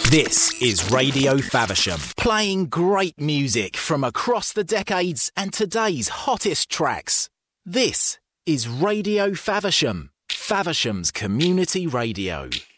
This is Radio Faversham, playing great music from across the decades and today's hottest tracks. This is Radio Faversham, Faversham's community radio.